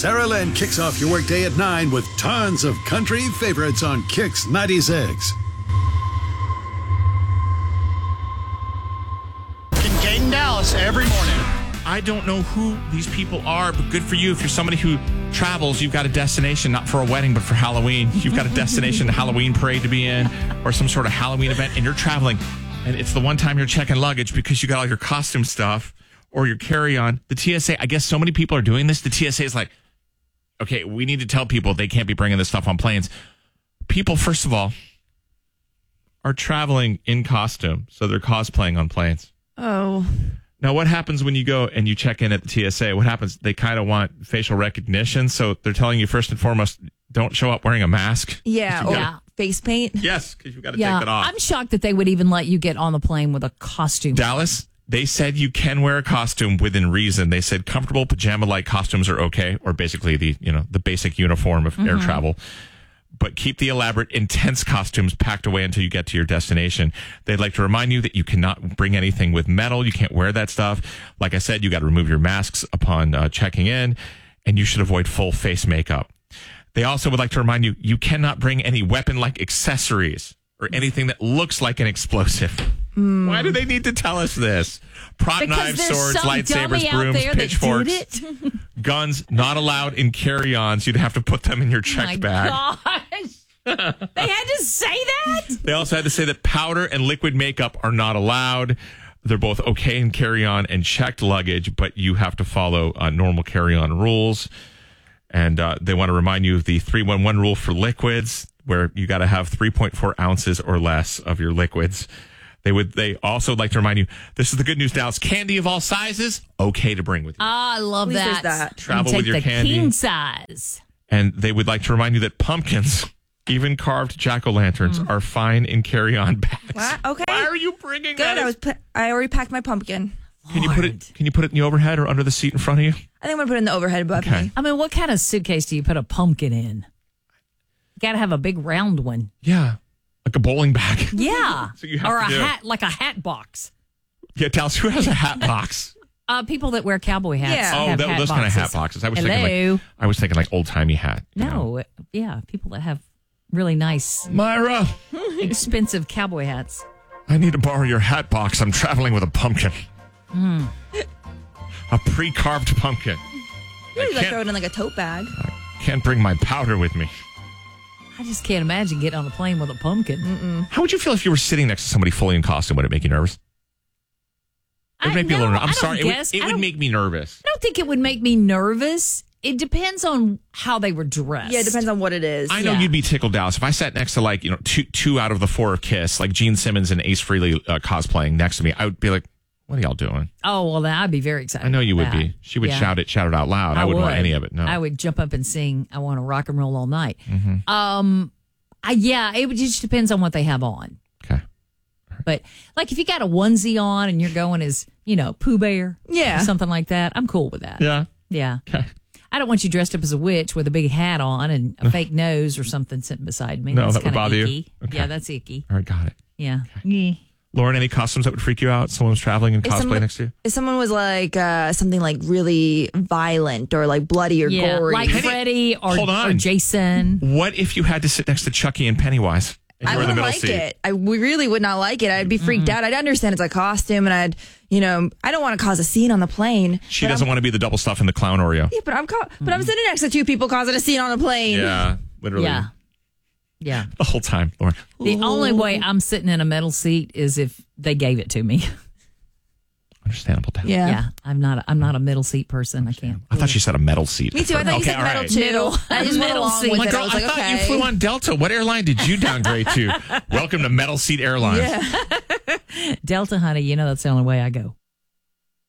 Sarah Lynn kicks off your workday at 9 with tons of country favorites on Kix 96. Kate and Dallas every morning. I don't know who these people are, but good for you. If you're somebody who travels, you've got a destination, not for a wedding, but for Halloween. You've got a destination, a Halloween parade to be in, or some sort of Halloween event, and you're traveling. And it's the one time you're checking luggage because you got all your costume stuff or your carry-on. The TSA, I guess so many people are doing this. The TSA is like, okay, we need to tell people they can't be bringing this stuff on planes. People, first of all, are traveling in costume, so they're cosplaying on planes. Oh. Now, what happens when you go and you check in at the TSA? What happens? They kind of want facial recognition, so they're telling you first and foremost, don't show up wearing a mask. Yeah, or face paint. Yes, because you've got to take that off. I'm shocked that they would even let you get on the plane with a costume. Dallas, they said you can wear a costume within reason. They said comfortable pajama-like costumes are okay, or basically the basic uniform of air travel. But keep the elaborate, intense costumes packed away until you get to your destination. They'd like to remind you that you cannot bring anything with metal. You can't wear that stuff. Like I said, you got to remove your masks upon checking in, and you should avoid full face makeup. They also would like to remind you, you cannot bring any weapon-like accessories or anything that looks like an explosive. Why do they need to tell us this? Prop knives, swords, lightsabers, brooms, pitchforks, guns not allowed in carry-ons. You'd have to put them in your checked bag. Gosh. They had to say that? They also had to say that powder and liquid makeup are not allowed. They're both okay in carry-on and checked luggage, but you have to follow normal carry-on rules. And they want to remind you of the 3-1-1 rule for liquids, where you got to have 3.4 ounces or less of your liquids. They also like to remind you, this is the good news, Dallas. Candy of all sizes, okay to bring with you. I love that. Travel with your candy. King size. And they would like to remind you that pumpkins, even carved jack-o'-lanterns, are fine in carry-on bags. What? Okay. Why are you bringing Good. that? I already packed my pumpkin. Can you put it in the overhead or under the seat in front of you? I think I'm going to put it in the overhead above me. I mean, what kind of suitcase do you put a pumpkin in? You got to have a big round one. Yeah. Like a bowling bag. Yeah. So you have or to a do. hat, like a hat box. Yeah, Dallas, who has a hat box? People that wear cowboy hats. Yeah. have those kind of hat boxes. I was thinking like old timey hat. No, yeah, people that have really nice, Myra, expensive cowboy hats. I need to borrow your hat box. I'm traveling with a pumpkin. A pre-carved pumpkin. You could throw it in like a tote bag. I can't bring my powder with me. I just can't imagine getting on a plane with a pumpkin. How would you feel if you were sitting next to somebody fully in costume? Would it make you nervous? It would make me a little nervous. I'm sorry. It would make me nervous. I don't think it would make me nervous. It depends on how they were dressed. Yeah, it depends on what it is. I know you'd be tickled, Dallas. If I sat next to two out of the four of Kiss, like Gene Simmons and Ace Frehley cosplaying next to me, I would be like, what are y'all doing? Oh, well, then I'd be very excited. I know you would about be. She would shout it out loud. I wouldn't want any of it. No. I would jump up and sing, I want to rock and roll all night. Mm-hmm. It just depends on what they have on. Okay. But like if you got a onesie on and you're going as, Pooh Bear. Yeah. Or something like that, I'm cool with that. Yeah. Yeah. Okay. I don't want you dressed up as a witch with a big hat on and a fake nose or something sitting beside me. No, that's that would bother icky. you? Okay. Yeah, that's icky. All right, got it. Yeah. Okay. Lauren, any costumes that would freak you out? Someone was traveling in cosplay next to you? If someone was like something like really violent or like bloody or gory. Like Freddy or Jason. What if you had to sit next to Chucky and Pennywise? And I wouldn't like it. I really would not like it. I'd be freaked out. I'd understand it's a costume and I don't want to cause a scene on the plane. She doesn't want to be the double stuff in the clown Oreo. Yeah, but I'm sitting next to two people causing a scene on a plane. Yeah, literally. Yeah. The whole time, Lauren. The only way I'm sitting in a metal seat is if they gave it to me. Understandable. Yeah. I'm not a middle seat person. I can't. I thought you said a metal seat. Me too. I thought you said metal too. I just went along with it. Girl, I thought you flew on Delta. What airline did you downgrade to? Welcome to Metal Seat Airlines. Yeah. Delta, honey. That's the only way I go.